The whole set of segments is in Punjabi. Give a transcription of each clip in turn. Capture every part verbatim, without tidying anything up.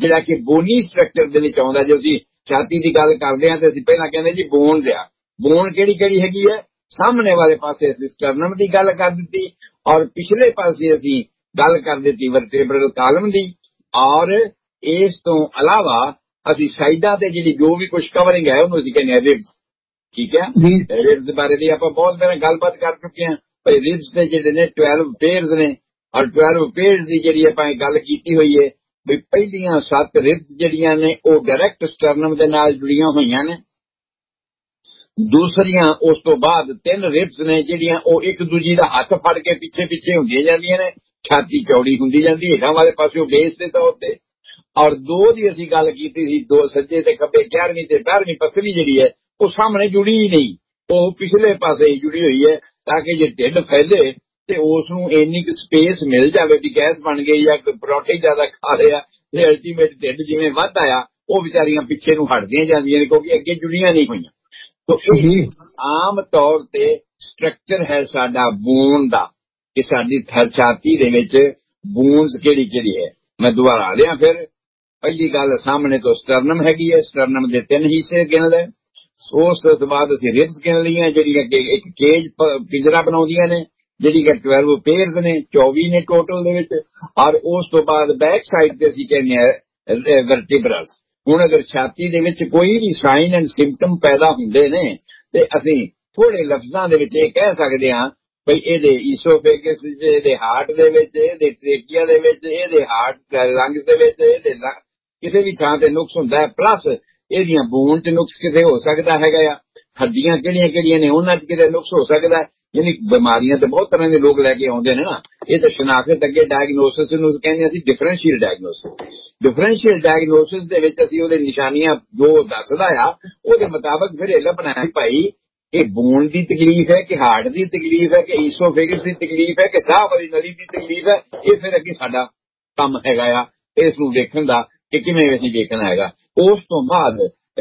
ਜਿਹੜਾ ਕਿ ਬੋਨੀ ਸਟਰਕਚਰ ਦੇ ਵਿੱਚ ਆਉਂਦਾ। ਜੇ ਅਸੀਂ ਛਾਤੀ ਦੀ ਗੱਲ ਕਰਦੇ ਹਾਂ ਤੇ ਅਸੀਂ ਪਹਿਲਾਂ ਕਹਿੰਦੇ ਜੀ ਬੋਨਸ ਆ। ਬੋਨ ਕਿਹੜੀ ਕਿਹੜੀ ਹੈਗੀ ਹੈ? ਸਾਹਮਣੇ ਵਾਲੇ ਪਾਸੇ ਅਸੀਂ ਸਟਰਨਮ ਦੀ ਗੱਲ ਕਰ ਦਿੱਤੀ, ਔਰ ਪਿਛਲੇ ਪਾਸੇ ਅਸੀਂ ਗੱਲ ਕਰ ਦਿੱਤੀ ਵਰਟੇਬਰਲ ਕਾਲਮ ਦੀ, ਔਰ ਇਸ ਤੋਂ ਇਲਾਵਾ ਅਸੀਂ ਸਾਈਡਾਂ ਤੇ ਜਿਹੜੀ ਜੋ ਵੀ ਕੁਝ ਕਵਰਿੰਗ ਹੈ ਉਹਨੂੰ ਅਸੀਂ ਕਹਿੰਦੇ ਹਾਂ ਰਿਬਸ। ਠੀਕ ਹੈ, ਰਿਬਸ ਬਾਰੇ ਵੀ ਆਪਾਂ ਬਹੁਤ ਪਹਿਲਾਂ ਗੱਲਬਾਤ ਕਰ ਚੁੱਕੇ ਹਾਂ। ਭਾਈ ਰਿਬਸ ਦੇ ਜਿਹੜੇ ਨੇ ਬਾਰਾਂ ਪੇਅਰਸ ਨੇ, ਔਰ ਬਾਰਾਂ ਪੇਅਰਸ ਦੀ ਜਿਹੜੀ ਆਪਾਂ ਗੱਲ ਕੀਤੀ ਹੋਈ ਹੈ ਵੀ ਪਹਿਲੀਆਂ ਸੱਤ ਰਿਬਸ ਜਿਹੜੀਆਂ ਨੇ ਉਹ ਡਾਇਰੈਕਟ ਸਟਰਨਮ ਦੇ ਨਾਲ ਜੁੜੀਆਂ ਹੋਈਆਂ ਨੇ। ਦੂਸਰੀਆਂ ਉਸ ਤੋਂ ਬਾਅਦ ਤਿੰਨ ਰਿਬਸ ਨੇ ਜਿਹੜੀਆਂ ਉਹ ਇੱਕ ਦੂਜੀ ਦਾ ਹੱਥ ਫੜ ਕੇ ਪਿੱਛੇ ਪਿੱਛੇ ਹੁੰਦੀਆਂ ਜਾਂਦੀਆਂ ਨੇ, ਛਾਤੀ ਚੌੜੀ ਹੁੰਦੀ ਜਾਂਦੀ ਹੇਠਾਂ ਵਾਲੇ ਪਾਸਿਓਂ ਬੇਸ ਦੇ ਤੌਰ ਤੇ। ਔਰ ਦੋ ਦੀ ਅਸੀਂ ਗੱਲ ਕੀਤੀ ਸੀ, ਦੋ ਸੱਜੇ ਤੇ ਖੱਬੇ, ਗਿਆਰਵੀਂ ਤੇ ਬਾਰਵੀਂ ਪਸਲੀ ਜਿਹੜੀ ਹੈ ਉਹ ਸਾਹਮਣੇ ਜੁੜੀ ਹੀ ਨਹੀਂ, ਉਹ ਪਿਛਲੇ ਪਾਸੇ ਹੀ ਜੁੜੀ ਹੋਈ ਹੈ, ਤਾਂ ਕਿ ਜੇ ਢਿੱਡ ਫੈਲੇ ਤੇ ਉਸ ਨੂੰ ਇੰਨੀ ਕੁ ਸਪੇਸ ਮਿਲ ਜਾਵੇ ਵੀ ਗੈਸ ਬਣ ਗਈ ਜਾਂ ਪਰੌਂਠੇ ਜ਼ਿਆਦਾ ਖਾ ਰਿਹਾ ਤੇ ਅਲਟੀਮੇਟ ਢਿੱਡ ਜਿਵੇਂ ਵੱਧ ਆਇਆ ਉਹ ਵਿਚਾਰੀਆਂ ਪਿੱਛੇ ਨੂੰ ਹਟਦੀਆਂ ਜਾਂਦੀਆਂ ਨੇ ਕਿਉਂਕਿ ਅੱਗੇ ਜੁੜੀਆਂ ਨਹੀਂ ਹੋਈਆਂ। ਤੋ ਇਹ ਆਮ ਤੌਰ ਤੇ ਸਟਰਕਚਰ ਹੈ ਸਾਡਾ ਬੋਨ ਦਾ ਕਿ ਸਾਡੀ ਛਾਤੀ ਦੇ ਵਿੱਚ ਬੋਨਸ ਕਿਹੜੀ ਕਿਹੜੀ ਹੈ। ਮੈਂ ਦੁਬਾਰਾ ਆ ਰਿਹਾ ਫਿਰ। ਪਹਿਲੀ ਗੱਲ ਸਾਹਮਣੇ ਤੋਂ ਸਟਰਨਮ ਹੈਗੀ ਹੈ, ਸਟਰਨਮ ਦੇ ਤਿੰਨ ਹਿੱਸੇ ਗਿਣ ਲਏ। ਉਸ ਤੋਂ ਬਾਅਦ ਅਸੀਂ ਰਿਬਸ ਗਿਣ ਲਈਆਂ ਜਿਹੜੀਆਂ ਕਿ ਇੱਕ ਕੇਜ ਪਿੰਜਰਾ ਬਣਾਉਂਦੀਆਂ ਨੇ, ਜਿਹੜੀ ਕਿ ਬਾਰਾਂ ਪੇਅਰਸ ਨੇ, ਚੌਵੀ ਨੇ ਟੋਟਲ ਦੇ ਵਿੱਚ। ਔਰ ਉਸ ਤੋਂ ਬਾਅਦ ਬੈਕ ਸਾਈਡ ਤੇ ਅਸੀਂ ਕਹਿੰਦੇ ਹਾਂ ਵਰਟੇਬਰਸ। ਹੁਣ ਅਗਰ ਛਾਤੀ ਦੇ ਵਿੱਚ ਕੋਈ ਵੀ ਸਾਈਨ ਐਂਡ ਸਿੰਪਟਮ ਪੈਦਾ ਹੁੰਦੇ ਨੇ ਤੇ ਅਸੀਂ ਥੋੜੇ ਲਫ਼ਜ਼ਾਂ ਦੇ ਵਿੱਚ ਇਹ ਕਹਿ ਸਕਦੇ ਹਾਂ ਭਈ ਇਹਦੇ ਈਸੋਫੇਗਸ, ਇਹਦੇ ਹਾਰਟ ਦੇ ਵਿੱਚ, ਇਹਦੇ ਟ੍ਰੇਕੀਆ ਦੇ ਵਿੱਚ, ਇਹਦੇ ਹਾਰਟ ਲੰਗਸ ਦੇ ਵਿੱਚ, ਇਹਦੇ ਕਿਸੇ ਵੀ ਥਾਂ ਤੇ ਨੁਕਸ ਹੁੰਦਾ ਹੈ। ਪਲੱਸ ਇਹਦੀਆਂ ਬੋਨ ਚ ਨੁਕਸ ਕਿਤੇ ਹੋ ਸਕਦਾ ਹੈਗਾ ਆ, ਹੱਡੀਆਂ ਕਿਹੜੀਆਂ ਕਿਹੜੀਆਂ ਨੇ ਉਹਨਾਂ ਚ ਕਿਤੇ ਨੁਕਸ ਹੋ ਸਕਦਾ ਹੈ। ਯਾਨੀ ਬਿਮਾਰੀਆਂ ਤੇ ਬਹੁਤ ਤਰ੍ਹਾਂ ਦੇ ਲੋਕ ਲੈ ਕੇ ਆਉਂਦੇ ਨੇ ਨਾ, ਇਹ ਤਾਂ ਸ਼ਨਾਖਤ ਅੱਗੇ ਡਾਇਗਨੋਸਿਸ ਨੂੰ ਕਹਿੰਦੇ ਅਸੀਂ ਡਿਫਰੈਂਸ਼ੀਅਲ ਡਾਇਗਨੋਸਿਸ। ਡਿਫਰੈਂਸ਼ੀਅਲ ਡਾਇਗਨੋਸਿਸ ਦੇ ਵਿੱਚ ਅਸੀਂ ਉਹਦੇ ਨਿਸ਼ਾਨੀਆਂ ਜੋ ਦੱਸਦਾ ਆ ਉਹਦੇ ਮੁਤਾਬਕ ਫਿਰ ਇਹ ਲੱਭਣਾ ਹੈ ਭਾਈ ਇਹ ਬੋਨ ਦੀ ਤਕਲੀਫ ਹੈ ਕਿ ਹਾਰਟ ਦੀ ਤਕਲੀਫ ਹੈ ਕਿ ਈਸੋਫੇਗਸ ਦੀ ਤਕਲੀਫ ਹੈ ਕਿ ਸਾਹ ਵਾਲੀ ਨਲੀ ਦੀ ਤਕਲੀਫ ਹੈ। ਇਹ ਫਿਰ ਅੱਗੇ ਸਾਡਾ ਕੰਮ ਹੈਗਾ ਆ ਇਸ ਨੂੰ ਵੇਖਣ ਦਾ ਕਿ ਕਿਵੇਂ ਅਸੀਂ ਵੇਖਣਾ ਹੈਗਾ। ਉਸ ਤੋਂ ਬਾਅਦ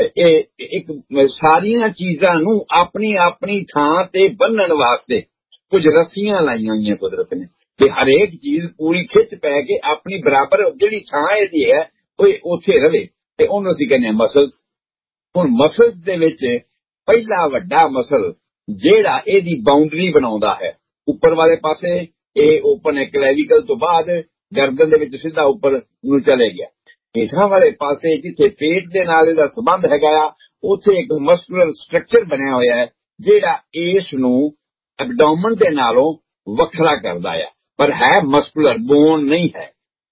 ਇਹ ਇੱਕ ਸਾਰੀਆਂ ਚੀਜ਼ਾਂ ਨੂੰ ਆਪਣੀ ਆਪਣੀ ਥਾਂ ਤੇ ਬੰਨਣ ਵਾਸਤੇ ਕੁਝ ਰੱਸੀਆਂ ਲਾਈਆਂ ਹੋਈਆਂ ਕੁਦਰਤ ਨੇ ਕਿ ਹਰੇਕ ਚੀਜ਼ ਪੂਰੀ ਖਿੱਚ ਪੈ ਕੇ ਆਪਣੀ ਬਰਾਬਰ ਜਿਹੜੀ ਥਾਂ ਇਹਦੀ ਹੈ ਉਹ ਉੱਥੇ ਰਵੇ, ਤੇ ਉਹਨੂੰ ਅਸੀਂ ਕਹਿੰਦੇ ਹਾਂ ਮਸਲਸ। ਹੁਣ ਮਸਲਸ ਦੇ ਵਿੱਚ ਪਹਿਲਾ ਵੱਡਾ ਮਸਲ ਜਿਹੜਾ ਇਹਦੀ ਬਾਉਂਡਰੀ ਬਣਾਉਂਦਾ ਹੈ ਉੱਪਰ ਵਾਲੇ ਪਾਸੇ, ਇਹ ਓਪਨ ਹੈ ਕਲੈਵੀਕਲ ਤੋਂ ਬਾਅਦ ਗਰਦਨ ਦੇ ਵਿੱਚ ਸਿੱਧਾ ਉੱਪਰ ਨੂੰ ਚਲੇ ਗਿਆ। ਹੇਠਾਂ ਵਾਲੇ ਪਾਸੇ ਜਿੱਥੇ ਪੇਟ ਦੇ ਨਾਲ ਇਹਦਾ ਸੰਬੰਧ ਹੈਗਾ ਆ ਉੱਥੇ ਇੱਕ ਮਸਕੂਲਰ ਸਟਰਕਚਰ ਬਣਿਆ ਹੋਇਆ ਹੈ ਜਿਹੜਾ ਇਸ ਨੂੰ ਐਬਡੋਮਨ ਦੇ ਨਾਲੋਂ ਵੱਖਰਾ ਕਰਦਾ ਆ, ਪਰ ਹੈ ਮਸਕੂਲਰ, ਬੋਨ ਨਹੀਂ ਹੈ।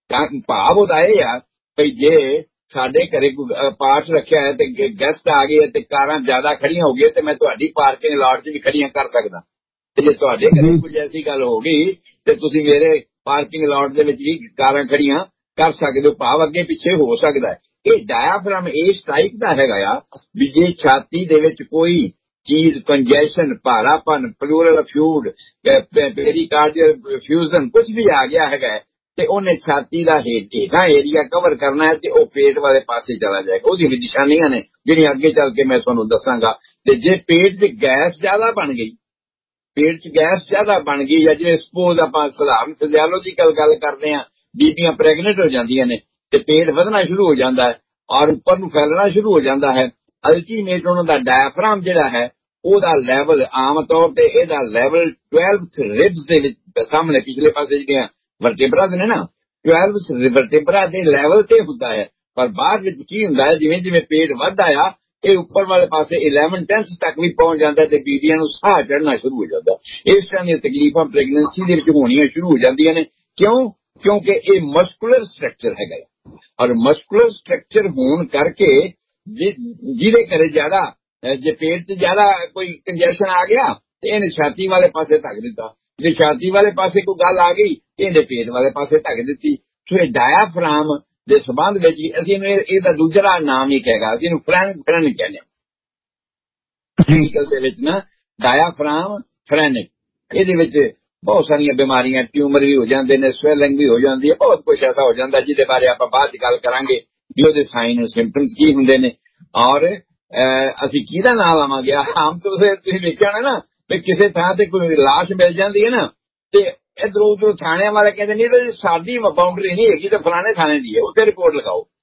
ਭਾਵ ਉਹਦਾ ਇਹ ਆ ਭਈ ਜੇ ਸਾਡੇ ਘਰੇ ਕੋਈ ਪਾਰਟਸ ਰੱਖਿਆ ਹੈ ਤੇ ਗੈਸਟ ਆ ਗਏ ਤੇ ਕਾਰਾਂ ਜ਼ਿਆਦਾ ਖੜੀਆਂ ਹੋ ਗਈਆਂ ਤੇ ਮੈਂ ਤੁਹਾਡੀ ਪਾਰਕਿੰਗ ਲਾਟ 'ਚ ਵੀ ਖੜੀਆਂ ਕਰ ਸਕਦਾ, ਤੇ ਜੇ ਤੁਹਾਡੇ ਘਰੇ ਕੁਝ ਐਸੀ ਗੱਲ ਹੋ ਗਈ ਤੇ ਤੁਸੀਂ ਮੇਰੇ ਪਾਰਕਿੰਗ ਲਾਟ ਦੇ ਵਿੱਚ ਵੀ ਕਾਰਾਂ ਖੜੀਆਂ ਕਰ ਸਕਦੇ ਹੋ। ਭਾਵ ਅੱਗੇ ਪਿੱਛੇ ਹੋ ਸਕਦਾ ਹੈ। ਇਹ ਡਾਇਆਫ੍ਰਾਮ ਇਸ ਟਾਈਪ ਦਾ ਹੈਗਾ ਆ ਵੀ ਜੇ ਛਾਤੀ ਦੇ ਵਿੱਚ ਕੋਈ ਚੀਜ਼ ਕੰਜੈਸ਼ਨ, ਭਾਰਾਪਨ, ਪਲੂਰਲ ਫਿਊਡ, ਪੈਰੀਕਾਰਡੀਅਲ ਫਿਊਜ਼ਨ ਕੁਝ ਵੀ ਆ ਗਿਆ ਹੈਗਾ ਤੇ ਉਹਨੇ ਛਾਤੀ ਦਾ ਹੇਠਾਂ ਏਰੀਆ ਕਵਰ ਕਰਨਾ ਹੈ ਤੇ ਉਹ ਪੇਟ ਵਾਲੇ ਪਾਸੇ ਚਲਾ ਜਾਏਗਾ। ਉਹਦੀ ਵੀ ਨਿਸ਼ਾਨੀਆਂ ਨੇ ਜਿਹੜੀਆਂ ਅੱਗੇ ਚੱਲ ਕੇ ਮੈਂ ਤੁਹਾਨੂੰ ਦੱਸਾਂਗਾ। ਤੇ ਜੇ ਪੇਟ 'ਚ ਗੈਸ ਜ਼ਿਆਦਾ ਬਣ ਗਈ, ਪੇਟ 'ਚ ਗੈਸ ਜ਼ਿਆਦਾ ਬਣ ਗਈ ਜਾਂ ਜਿਵੇਂ ਸਪੋਜ਼ ਆਪਾਂ ਸਧਾਰਨ ਫਿਜ਼ੀਓਲੋਜੀਕਲ ਗੱਲ ਕਰਦੇ ਹਾਂ, ਬੀਬੀਆਂ ਪ੍ਰੈਗਨੈਂਟ ਹੋ ਜਾਂਦੀਆਂ ਨੇ ਤੇ ਪੇਟ ਵਧਣਾ ਸ਼ੁਰੂ ਹੋ ਜਾਂਦਾ ਹੈ ਔਰ ਉੱਪਰ ਨੂੰ ਫੈਲਣਾ ਸ਼ੁਰੂ ਹੋ ਜਾਂਦਾ ਹੈ। ਅਲਟੀਮੇਟ ਉਹਨਾਂ ਦਾ ਡਾਇਆਫ੍ਰਾਮ ਜਿਹੜਾ ਹੈ ਉਹਦਾ ਲੈਵਲ ਆਮ ਤੌਰ ਤੇ ਇਹਦਾ ਲੈਵਲ ਬਾਰ੍ਹਵੀਂ ਰਿਬਸ ਦੇ ਵਿੱਚ ਸਾਹਮਣੇ ਪਿਛਲੇ ਪਾਸੇ ਜਿਹੜੀਆਂ ਵਰਟੇਬਰਾ ਨੇ ਨਾ ਬਾਰ੍ਹਵੀਂ ਵਰਟੇਬਰਾ ਦੇ ਲੈਵਲ ਤੇ ਹੁੰਦਾ ਹੈ। ਪਰ ਬਾਅਦ ਵਿੱਚ ਕੀ ਹੁੰਦਾ ਹੈ ਜਿਵੇਂ ਜਿਵੇਂ ਪੇਟ ਵੱਧਦਾ ਆ ਇਹ ਉੱਪਰ ਵਾਲੇ ਪਾਸੇ ਇਲੈਵਨ ਟੈਂਥ ਤੱਕ ਵੀ ਪਹੁੰਚ ਜਾਂਦਾ ਤੇ ਬੀਬੀਆਂ ਨੂੰ ਸਾਹ ਚੜ੍ਹਨਾ ਸ਼ੁਰੂ ਹੋ ਜਾਂਦਾ। ਇਸ ਤਰ੍ਹਾਂ ਦੀਆਂ ਤਕਲੀਫਾਂ ਪ੍ਰੈਗਨੈਂਸੀ ਦੇ ਵਿੱਚ ਹੋਣੀਆਂ ਸ਼ੁਰੂ ਹੋ ਜਾਂਦੀਆਂ ਨੇ। ਕਿਉਂ? ਕਿਉਂਕਿ ਇਹ ਮਸਕੂਲਰ ਸਟਰਕਚਰ ਹੈਗਾ ਔਰ ਮਸਕੂਲਰ ਸਟਰਕਚਰ ਹੋਣ ਕਰਕੇ ਜਿਹਦੇ ਘਰੇ ਜ਼ਿਆਦਾ ਜੇ ਪੇਟ 'ਚ ਜ਼ਿਆਦਾ ਕੋਈ ਕੰਜੈਸ਼ਨ ਆ ਗਿਆ ਤੇ ਇਹਨੇ ਛਾਤੀ ਵਾਲੇ ਪਾਸੇ ਧੱਕ ਦਿੱਤਾ, ਜੇ ਛਾਤੀ ਵਾਲੇ ਪਾਸੇ ਕੋਈ ਗੱਲ ਆ ਗਈ ਤੇ ਇਹਨੇ ਪੇਟ ਵਾਲੇ ਪਾਸੇ ਧੱਕ ਦਿੱਤੀ। ਸੋ ਇਹ ਡਾਇਆਫ੍ਰਾਮ ਦੇ ਸੰਬੰਧ ਵਿੱਚ ਅਸੀਂ ਇਹਨੂੰ ਇਹਦਾ ਦੂਜਾ ਨਾਮ ਹੀ ਕਹੇਗਾ, ਅਸੀਂ ਇਹਨੂੰ ਫਰੈਨ ਫਰੈਨ ਕਹਿੰਦੇ ਹਾਂ ਮੈਡੀਕਲ ਦੇ ਵਿੱਚ ਨਾ, ਡਾਇਆਫ੍ਰਾਮ ਫਰੈਨਿਕ। ਇਹਦੇ ਵਿੱਚ ਬਹੁਤ ਸਾਰੀਆਂ ਬਿਮਾਰੀਆਂ, ਟਿਊਮਰ ਵੀ ਹੋ ਜਾਂਦੇ ਨੇ, ਸਵੈਲਿੰਗ ਵੀ ਹੋ ਜਾਂਦੀ ਹੈ, ਬਹੁਤ ਕੁਝ ਐਸਾ ਹੋ ਜਾਂਦਾ ਜਿਹਦੇ ਬਾਰੇ ਆਪਾਂ ਬਾਅਦ 'ਚ ਗੱਲ ਕਰਾਂਗੇ ਵੀ ਉਹਦੇ ਸਾਈਨ ਸਿੰਪਟਮਸ ਕੀ ਹੁੰਦੇ ਨੇ ਔਰ ਅਸੀਂ ਕਿਹਦਾ ਨਾਂ ਲਾਵਾਂਗੇ। ਆਮ ਤੌਰ ਤੇ ਤੁਸੀਂ ਵੇਖਿਆ ਹੋਣਾ ਨਾ ਵੀ ਕਿਸੇ ਥਾਂ ਤੇ ਕੋਈ ਲਾਸ਼ ਮਿਲ ਜਾਂਦੀ ਹੈ ਨਾ ਤੇ ਇੱਧਰੋਂ ਉੱਧਰੋਂ ਥਾਣਿਆਂ ਵਾਲੇ ਕਹਿੰਦੇ ਨਹੀਂ ਤਾਂ ਸਾਡੀ ਬਾਉਂਡਰੀ ਨਹੀਂ ਹੈਗੀ ਤੇ ਫਲਾਣੇ ਥਾਣੇ ਦੀ ਹੈ, ਉੱਥੇ ਰਿਪੋਰਟ ਲਗਾਓ।